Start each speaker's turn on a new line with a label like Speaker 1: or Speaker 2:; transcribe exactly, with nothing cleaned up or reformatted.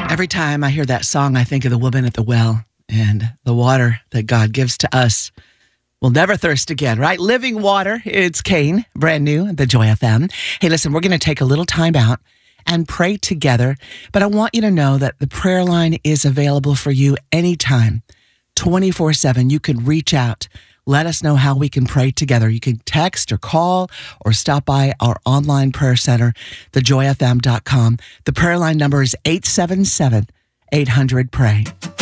Speaker 1: Every time I hear that song, I think of the woman at the well and the water that God gives to us. We'll never thirst again, right? Living water. It's Kane, brand new, the Joy F M. Hey, listen, we're going to take a little time out and pray together. But I want you to know that the prayer line is available for you anytime, twenty-four seven. You can reach out. Let us know how we can pray together. You can text or call or stop by our online prayer center, the joy f m dot com. The prayer line number is eight seven seven, eight hundred, pray.